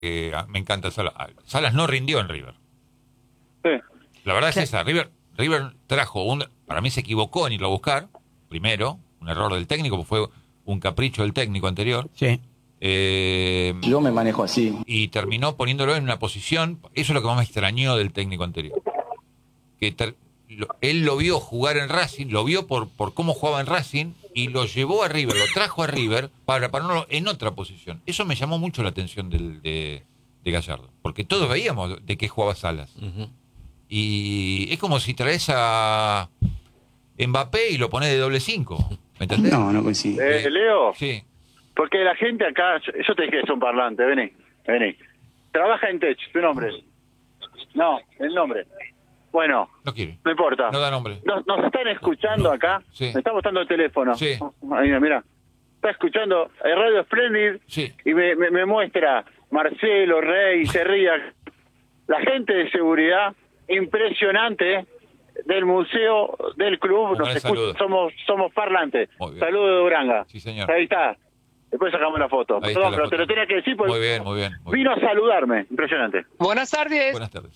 me encanta Salas. Salas no rindió en River. Sí. La verdad es esa. River trajo para mí se equivocó en irlo a buscar. Primero, un error del técnico, porque fue un capricho del técnico anterior. Sí. Yo me manejo así. Y terminó poniéndolo en una posición. Eso es lo que más me extrañó del técnico anterior. Que él lo vio jugar en Racing, lo vio por cómo jugaba en Racing y lo llevó a River, lo trajo a River para ponerlo en otra posición. Eso me llamó mucho la atención de Gallardo, porque todos veíamos de qué jugaba Salas. Uh-huh. Y es como si traes a Mbappé y lo pones de doble 5. ¿Me entendés? No coincido. Leo, Sí. porque la gente acá, yo te dije que es un parlante, vení. Trabaja en Tech, tu nombre. No, el nombre. Bueno, No quiere. no importa. No da nombre. Nos están escuchando acá. Sí. Me está botando el teléfono. Sí. Ahí, mira. Está escuchando el Radio Splendid Sí. y me muestra Marcelo, Rey, Cerría. La gente de seguridad, impresionante, del museo, del club. Nos escucha, somos parlantes. Saludos de Duranga. Sí, señor. Ahí está. Después sacamos la foto. Ahí Perdón, está la pero foto. te lo tenía que decir porque Muy bien. vino a saludarme. Impresionante. Buenas tardes. Buenas tardes.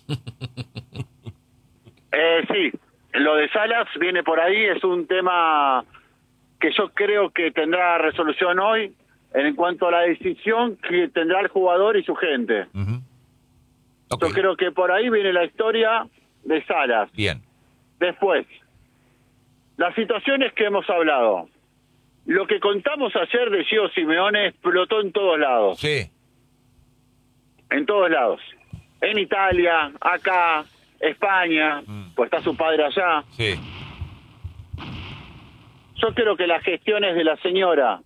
Sí, lo de Salas viene por ahí, es un tema que yo creo que tendrá resolución hoy en cuanto a la decisión que tendrá el jugador y su gente. Uh-huh. Okay. Yo creo que por ahí viene la historia de Salas. Bien. Después, las situaciones que hemos hablado. Lo que contamos ayer de Gio Simeone explotó en todos lados. Sí. En todos lados. En Italia, acá, España, pues está su padre allá. Sí. Yo creo que las gestiones de la señora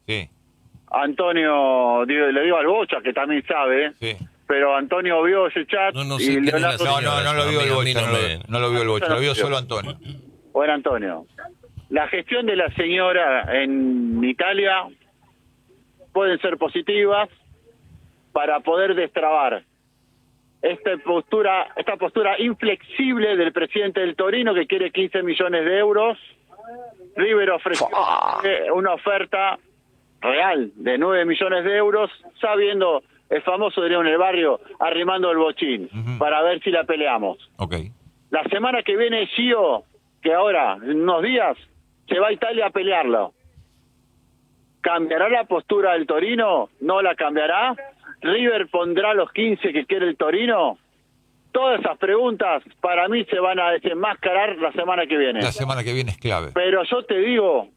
Antonio, le digo al Bocha, que también sabe, pero Antonio vio ese chat No sé y quién es la Leonardo... señora. No lo vio el A mí Bocha, no lo vio el Bocha, lo vio solo Antonio. Bueno, Antonio, la gestión de la señora en Italia pueden ser positivas para poder destrabar esta postura inflexible del presidente del Torino que quiere 15 millones de euros. River ofreció una oferta real de 9 millones de euros, sabiendo el famoso, diríamos en el barrio, arrimando el bochín, para ver si la peleamos. Okay. La semana que viene Gio, que ahora, en unos días, se va a Italia a pelearlo. ¿Cambiará la postura del Torino? ¿No la cambiará? ¿River pondrá los 15 que quiere el Torino? Todas esas preguntas para mí se van a desenmascarar la semana que viene. La semana que viene es clave. Pero yo te digo,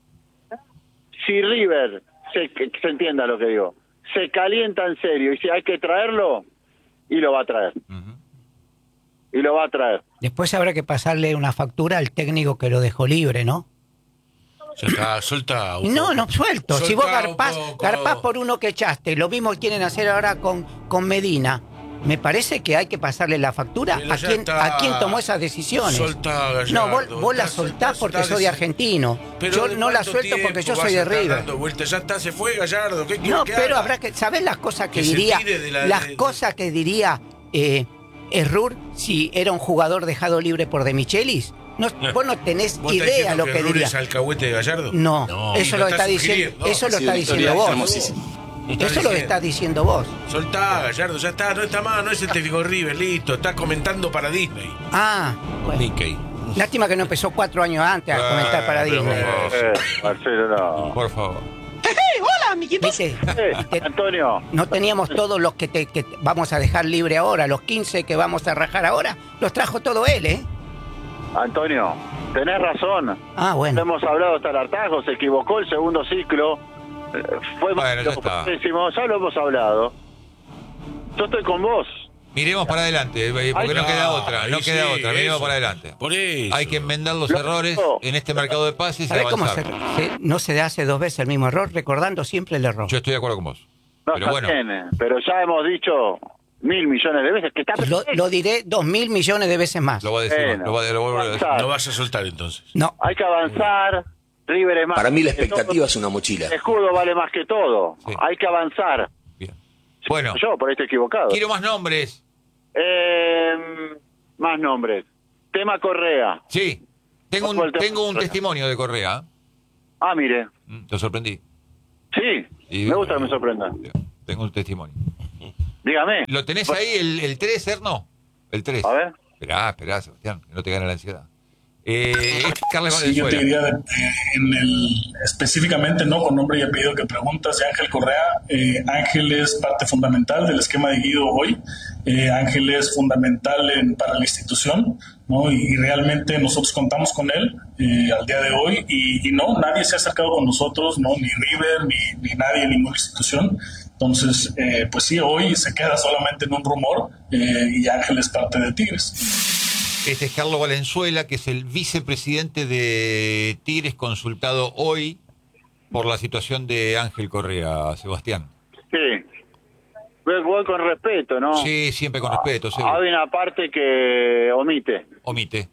si River, se entienda lo que digo, se calienta en serio y si hay que traerlo, y lo va a traer. Y lo va a traer. Después habrá que pasarle una factura al técnico que lo dejó libre, ¿no? Ya está, suelta. No, suelto. Si vos garpás por uno que echaste, lo mismo quieren hacer ahora con Medina. Me parece que hay que pasarle la factura a quien tomó esas decisiones. Soltá, Gallardo. No, vos la soltás porque soy argentino. Yo no la suelto porque yo soy de River. Ya está, se fue Gallardo. No, pero habrá que... ¿Sabés las cosas que diría? Cosas que diría Errur si era un jugador dejado libre por De Michelis. No, vos no tenés idea lo que diría. ¿Es alcahuete de Gallardo? No, eso lo está diciendo. Eso lo está diciendo vos. Eso lo estás diciendo vos. Soltá, Gallardo, ya está, no está más, no es el técnico River, listo, está comentando para Disney. Bueno. Nikkei. Lástima que no empezó 4 años antes a comentar para Disney. Marcelo, no. Por favor. Hola, amiguitos. Antonio. No teníamos todos los que vamos a dejar libre ahora, los 15 que vamos a rajar ahora, los trajo todo él, ¿eh? Antonio, tenés razón. Bueno. Hemos hablado hasta el hartazgo, se equivocó el segundo ciclo. Fue pésimo, ya lo hemos hablado. Yo estoy con vos. Miremos para adelante, porque no queda otra, miremos para adelante. Por eso. Hay que enmendar los errores en este mercado de pases y ¿Sabés cómo avanzar. no se hace 2 veces el mismo error, recordando siempre el error? Yo estoy de acuerdo con vos. No, pero bueno. Bien, pero ya hemos dicho 1.000 millones de veces que está... Lo diré 2.000 millones de veces más. Lo voy a decir, lo vuelvo a decir. No vas a soltar entonces. No. Hay que avanzar. River es más. Para mí la expectativa es una mochila. El escudo vale más que todo. Sí. Hay que avanzar. Bien. Bueno. Yo, por ahí estoy equivocado. Quiero más nombres. Más nombres. Tema Correa. Sí. Tengo un testimonio de Correa. Mire. Te sorprendí. Sí. Me gusta que me sorprenda. Tengo un testimonio. Dígame. ¿Lo tenés ahí el 3, Erno? El 3. A ver. Esperá, Sebastián, que no te gane la ansiedad. Carles Sí, yo te diría específicamente, no con nombre y apellido que preguntas, de Ángel Correa. Ángel es parte fundamental del esquema de Guido hoy. Ángel es fundamental para la institución, ¿no? Y realmente nosotros contamos con él al día de hoy y no, nadie se ha acercado con nosotros, no, ni River, ni nadie, ninguna institución. Entonces, pues sí, hoy se queda solamente en un rumor y Ángel es parte de Tigres. Este es Carlos Valenzuela, que es el vicepresidente de Tigres, consultado hoy por la situación de Ángel Correa, Sebastián. Sí. Voy con respeto, ¿no? Sí, siempre con respeto. Hay una parte que omite. Omite.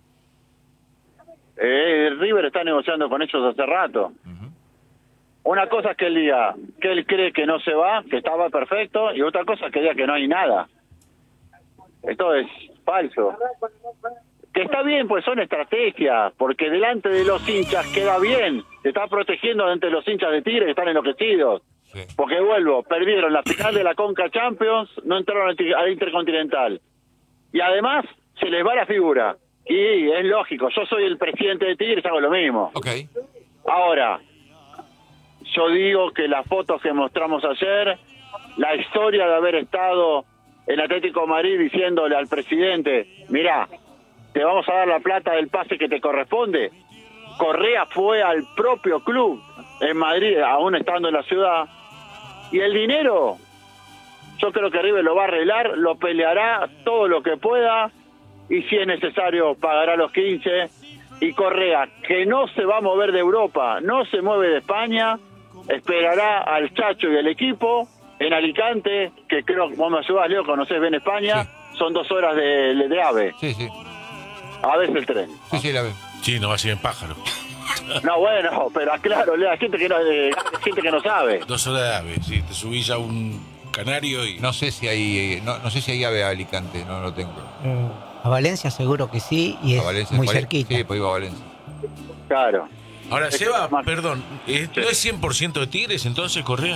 River está negociando con ellos hace rato. Una cosa es que él diga que él cree que no se va, que estaba perfecto, y otra cosa es que diga que no hay nada. Esto es falso. Que está bien, pues son estrategias, porque delante de los hinchas queda bien. Se está protegiendo ante los hinchas de Tigre que están enloquecidos. Sí. Porque perdieron la final de la Conca Champions, no entraron al Intercontinental. Y además se les va la figura. Y es lógico, yo soy el presidente de Tigres, hago lo mismo. Okay. Ahora, yo digo que las fotos que mostramos ayer, la historia de haber estado en Atlético de Madrid diciéndole al presidente, mirá, te vamos a dar la plata del pase que te corresponde. Correa fue al propio club en Madrid, aún estando en la ciudad, y el dinero, yo creo que River lo va a arreglar, lo peleará todo lo que pueda, y si es necesario pagará los 15, y Correa, que no se va a mover de Europa, no se mueve de España, esperará al Chacho y al equipo en Alicante, que creo que vos me ayudás, Leo, conocés bien España, sí. Son 2 horas de AVE. Sí, sí. AVE es el tren. Sí, la AVE. Sí, no va a ser en pájaro. No, bueno, pero claro, hay gente que no sabe. 2 horas de AVE, sí, te subís a un canario y... No sé si hay AVE a Alicante, no lo tengo. A Valencia seguro que sí, y es muy cerquita. Sí, pues iba a Valencia. Claro. Ahora, Seba, perdón, ¿no es 100% de Tigres entonces, Correa?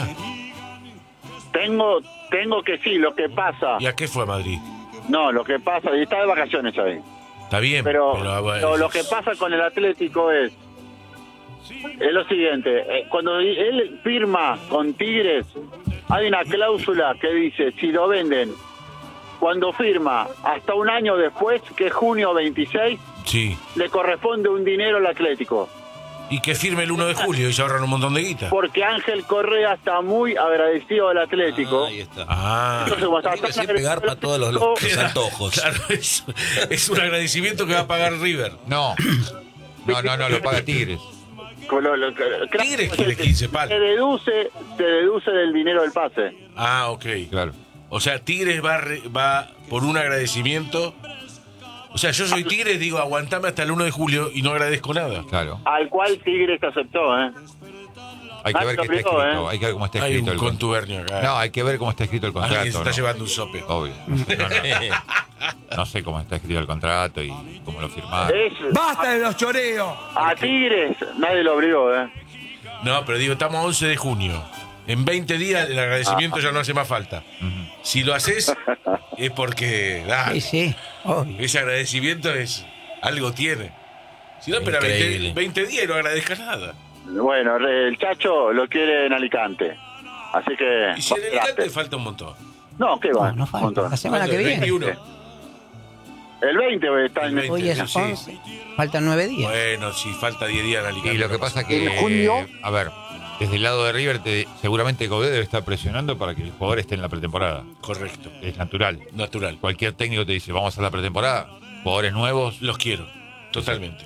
Tengo que sí, lo que pasa... ¿Y a qué fue a Madrid? No, lo que pasa, y está de vacaciones ahí. Está bien, pero lo que pasa con el Atlético es lo siguiente, cuando él firma con Tigres, hay una cláusula que dice, si lo venden, cuando firma hasta un año después, que es junio 26, sí, le corresponde un dinero al Atlético. Y que firme el 1 de julio y se ahorran un montón de guita. Porque Ángel Correa está muy agradecido al Atlético. Ahí está. Entonces, tiene que pegar para todos los antojos. Claro, es un agradecimiento que va a pagar River. No, lo paga Tigres. Tigres quiere 15 palos. Se deduce del dinero del pase. Ah, ok. Claro. O sea, Tigres va por un agradecimiento. O sea, yo soy Tigres, digo, aguantame hasta el 1 de julio y no agradezco nada. Claro. Al cual Tigres aceptó, ¿eh? Hay que ver qué está escrito. Hay que ver cómo está escrito. Hay un contubernio acá. No, hay que ver cómo está escrito el contrato. Alguien se está llevando un sope. Obvio. No sé cómo está escrito el contrato y cómo lo firmaron. ¡Basta de los choreos! A Tigres nadie lo obligó, ¿eh? No, pero digo, estamos a 11 de junio. En 20 días el agradecimiento ya no hace más falta. Si lo haces, es porque... Sí, obvio. Ese agradecimiento algo tiene. Si no, espera 20 días y no agradezcas nada. Bueno, el Chacho lo quiere en Alicante. Así que... Y si en Alicante falta un montón. No, ¿qué va? No falta. La semana que viene. 21. El 20 está en... Hoy es 11. Faltan 9 días. Bueno, si falta 10 días en Alicante. Y lo que pasa es que... ¿En junio? A ver... Desde el lado de River, seguramente Godet debe estar presionando para que el jugador esté en la pretemporada. Correcto. Es natural. Natural. Cualquier técnico te dice, vamos a la pretemporada, jugadores nuevos. Los quiero, totalmente.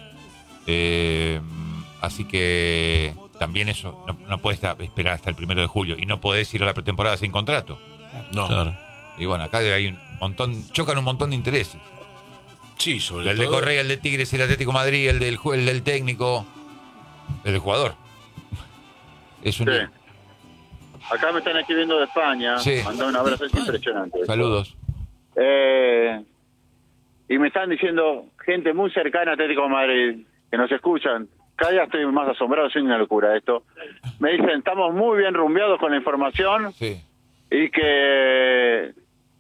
Así que también eso, no puedes esperar hasta el 1 de julio y no podés ir a la pretemporada sin contrato. No. Claro. Y bueno, acá hay un montón, chocan un montón de intereses. Sí, sobre todo. El de Correa, el de Tigres, el Atlético de Madrid, el del técnico, el del jugador. Es un... Sí. Acá me están escribiendo de España. Sí. Mandó un abrazo, es impresionante. Saludos. Y me están diciendo gente muy cercana a Atlético de Madrid, que nos escuchan. Cada día estoy más asombrado, es una locura esto. Me dicen, estamos muy bien rumbeados con la información. Sí. Y que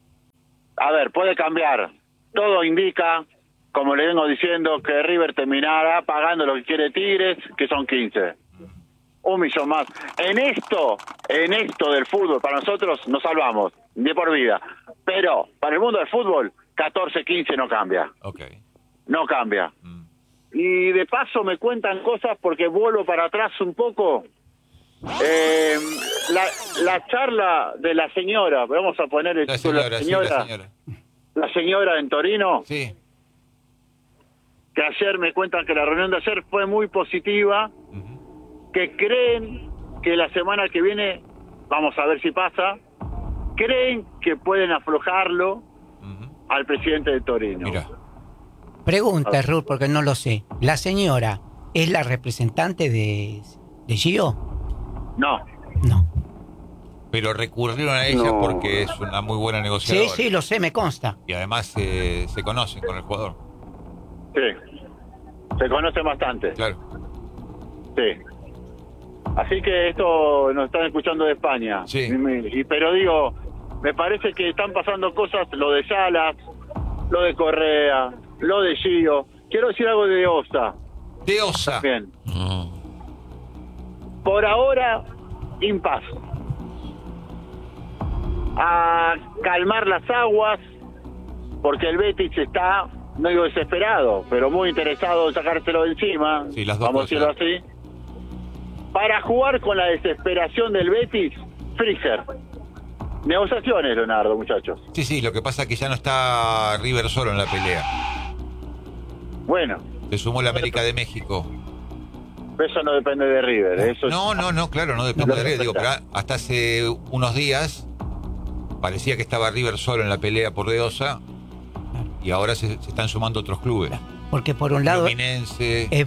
a ver, puede cambiar. Todo indica, como le vengo diciendo, que River terminará pagando lo que quiere Tigres, que son 15. 1 millón más. En esto del fútbol, para nosotros nos salvamos de por vida. Pero para el mundo del fútbol, 14, 15 no cambia. Okay. No cambia. Y de paso me cuentan cosas porque vuelvo para atrás un poco. La charla de la señora, vamos a poner el título, la señora en Torino. Sí. Que ayer me cuentan que la reunión de ayer fue muy positiva. Que creen que la semana que viene, vamos a ver si pasa, creen que pueden aflojarlo al presidente de Torino. Mira. Pregunta, Ruth, porque no lo sé. ¿La señora es la representante de Gio? No. Pero recurrieron a ella porque es una muy buena negociadora. Sí, lo sé, me consta. Y además se conocen con el jugador. Sí. Se conocen bastante. Claro. Sí. Así que esto nos están escuchando de España. Sí. Pero digo, me parece que están pasando cosas, lo de Salas, lo de Correa, lo de Gio. Quiero decir algo de Osa. De Osa. Bien. Por ahora, impas. A calmar las aguas, porque el Betis está, no digo desesperado, pero muy interesado en sacárselo de encima. Sí, las dos vamos a decirlo así. Para jugar con la desesperación del Betis, Freezer. Negociaciones, Leonardo, muchachos. Sí, lo que pasa es que ya no está River solo en la pelea. Bueno. Se sumó la América de México. Eso no depende de River. Eso no, claro, no depende de River. Digo, pero hasta hace unos días parecía que estaba River solo en la pelea por De Osa y ahora se están sumando otros clubes. Porque por un lado Fluminense. Es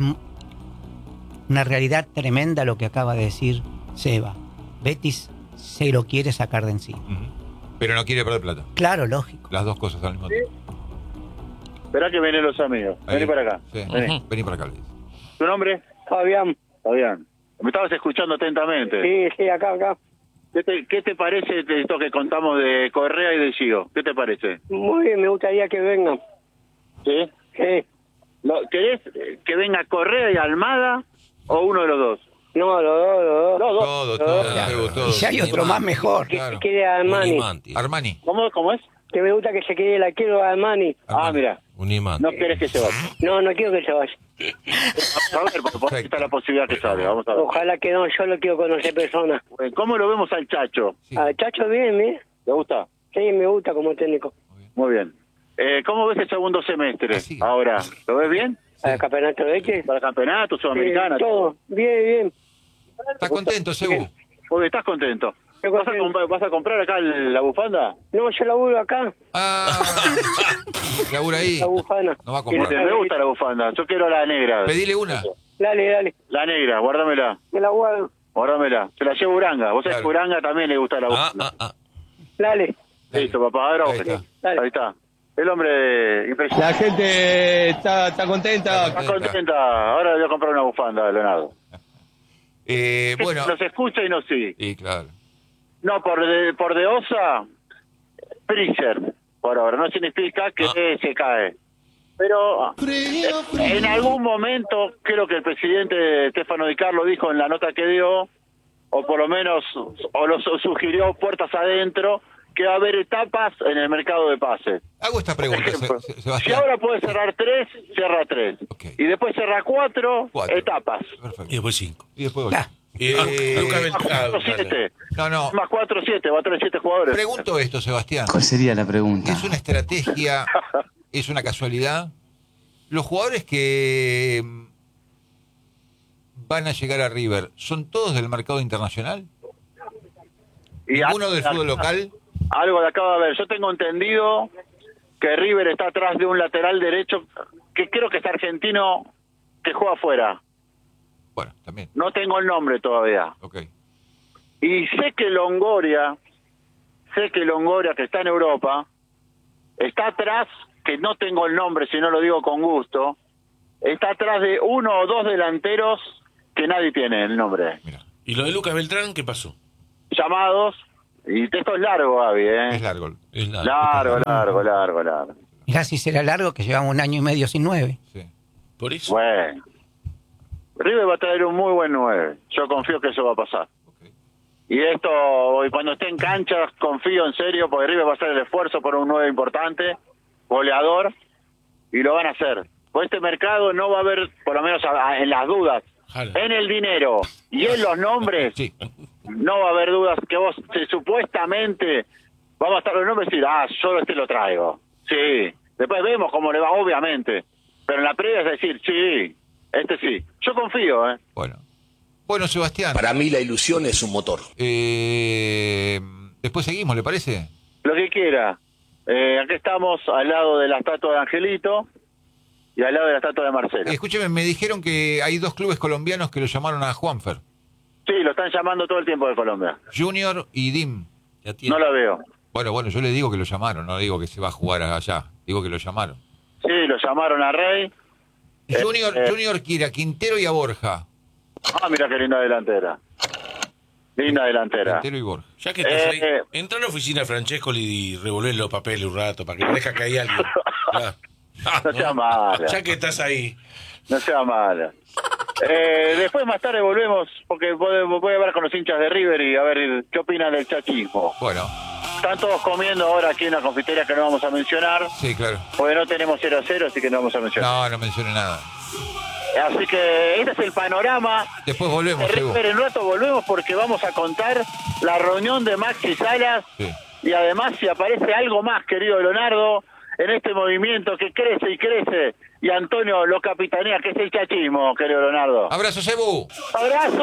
una realidad tremenda lo que acaba de decir Seba. Betis se lo quiere sacar de encima. Pero no quiere perder plata. Claro, lógico. Las dos cosas al mismo tiempo. Esperá que vienen los amigos. Vení para acá. Sí. Vení para acá, Luis. ¿Tu nombre? Fabián. Me estabas escuchando atentamente. Sí, acá. ¿Qué te parece de esto que contamos de Correa y de Gio? ¿Qué te parece? Muy bien, me gustaría que vengan. ¿Sí? Sí. ¿Querés que venga Correa y Almada o uno de los dos? No, los dos. Todo. Si hay otro más mejor. Que se quede Armani. Armani. ¿Cómo es? Que me gusta que se quede el arquero Armani. Mira. No querés que se vaya. No quiero que se vaya. A ver, porque está la posibilidad que salga. Vamos a ver. Ojalá que no, yo lo quiero conocer persona. ¿Cómo lo vemos al Chacho? Sí. Al Chacho bien, ¿eh? ¿Te gusta? Sí, me gusta como técnico. Muy bien. ¿Cómo ves el segundo semestre ahora? ¿Lo ves bien? ¿Para el campeonato de qué? ¿Para el campeonato sudamericano? Todo. Bien. ¿Estás contento, Sebu? Porque estás contento. ¿Vas a comprar acá la bufanda? No, yo laburo acá. Labura ahí. La bufanda. No va a comprar. Me gusta la bufanda. Yo quiero la negra. Pedile una. Dale. La negra, guárdamela. Me la guardo. Guárdamela. Se la llevo Uranga. Vos sabés que Uranga también le gusta la bufanda. Dale. Listo, papá. Ahora vos. Ahí está. El hombre impresionante. La gente está contenta. Está contenta. Ahora le voy a comprar una bufanda, Leonardo. Bueno. Nos escucha y nos sigue. Sí, claro. No, por De Osa, Freezer, por ahora. No significa que se cae. Pero en algún momento, creo que el presidente Stefano Di Carlo dijo en la nota que dio, o por lo menos, o lo sugirió puertas adentro, que va a haber etapas en el mercado de pases. Hago esta pregunta, Sebastián. Si ahora puede cerrar 3, cierra 3. Okay. Y después cerra 4 etapas. Perfecto. Y después 5. Y después 8. Lucas Beltrán. No. Más 4, 7. Va a tener 7 jugadores. Pregunto esto, Sebastián. ¿Cuál sería la pregunta? ¿Es una estrategia? ¿Es una casualidad? Los jugadores que van a llegar a River, ¿son todos del mercado internacional? ¿Ninguno del fútbol local? Algo de acá va a haber. Yo tengo entendido que River está atrás de un lateral derecho que creo que es argentino que juega afuera. Bueno, también. No tengo el nombre todavía. Ok. Y sé que Longoria, que está en Europa, está atrás, que no tengo el nombre si no lo digo con gusto, está atrás de 1 o 2 delanteros que nadie tiene el nombre. Mira. ¿Y lo de Lucas Beltrán qué pasó? Llamados, Y esto es largo, Gaby, Es largo. Largo. Mirá si será largo, que llevamos 1 año y medio sin 9. Sí. Por eso. Bueno. River va a traer un muy buen 9. Yo confío que eso va a pasar. Okay. Y esto, cuando esté en cancha, confío en serio, porque River va a hacer el esfuerzo por un 9 importante, goleador, y lo van a hacer. Pues este mercado no va a haber, por lo menos en las dudas, en el dinero y en los nombres, Sí. no va a haber dudas que vos, supuestamente, vamos a estar los nombres y decir, solo este lo traigo. Sí. Después vemos cómo le va, obviamente. Pero en la previa es decir, sí, este sí. Yo confío, Bueno, Sebastián. Para mí la ilusión es un motor. Después seguimos, ¿le parece? Lo que quiera. Aquí estamos al lado de la estatua de Angelito y al lado de la estatua de Marcelo. Escúcheme, me dijeron que hay 2 clubes colombianos que lo llamaron a Juanfer. Sí, lo están llamando todo el tiempo de Colombia. Junior y DIM. No lo veo. Bueno, yo le digo que lo llamaron, no digo que se va a jugar allá. Digo que lo llamaron. Sí, lo llamaron a Rey. Junior quiere a Quintero y a Borja. Mira qué linda delantera. Quintero y Borja. Ya que estás ahí, entra a la oficina de Francescoli y revolver los papeles un rato para que parezca que hay alguien. No sea mala. Ya que estás ahí. No sea mala. Después más tarde volvemos, porque voy a hablar con los hinchas de River y a ver qué opinan del chachismo. Bueno. Están todos comiendo ahora aquí en una confitería que no vamos a mencionar. Sí, claro. Porque no tenemos 0-0, así que no vamos a mencionar. No mencione nada. Así que este es el panorama. Después volvemos, River, en un rato volvemos porque vamos a contar la reunión de Maxi Salas. Sí. Y además si aparece algo más, querido Leonardo, en este movimiento que crece y crece, y Antonio lo capitanea, que es el chachismo, querido Leonardo. Abrazo, Cebu. Abrazo.